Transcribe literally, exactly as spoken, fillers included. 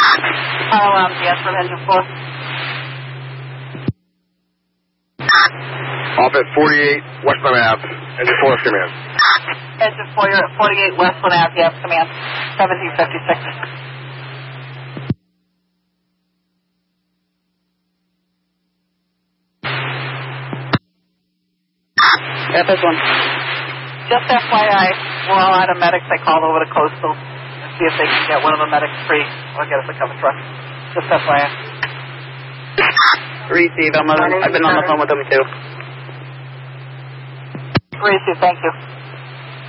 Fire alarm, yes, from engine four. Off at forty-eight Westland Ave. Engine four, command. Engine four, you're at forty-eight Westland Ave, yes, command. seventeen fifty-six. F S one. Just F Y I, we're all out of medics. I called over to Coastal to see if they can get one of the medics free or get us a cover truck. Just F Y I. Receive. I'm on, I've been on the phone with them too. Receive, thank you.